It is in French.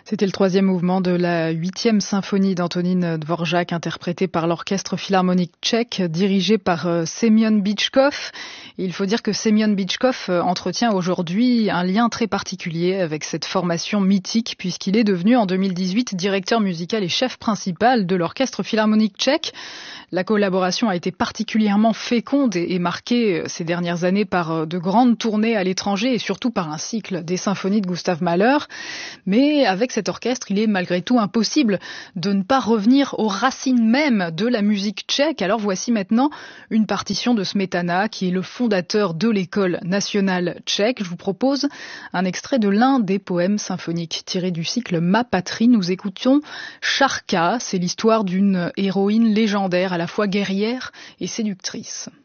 C'était le troisième mouvement de la 8e symphonie d'Antonín Dvořák, interprétée par l'Orchestre philharmonique tchèque, dirigé par Semyon Byčkov. Il faut dire que Semyon Byčkov entretient aujourd'hui un lien très particulier avec cette formation mythique, puisqu'il est devenu en 2018 directeur musical et chef principal de l'Orchestre philharmonique tchèque. La collaboration a été particulièrement féconde et marquée ces dernières années par de grandes tournées à l'étranger et surtout par un cycle des symphonies de Gustav Mahler. Mais avec cet orchestre, il est malgré tout impossible de ne pas revenir aux racines mêmes de la musique tchèque. Alors voici maintenant une partition de Smetana, qui est le fondateur de l'école nationale tchèque. Je vous propose un extrait de l'un des poèmes symphoniques tirés du cycle Ma patrie. Nous écoutions Šárka, c'est l'histoire d'une héroïne légendaire, à la fois guerrière et séductrice.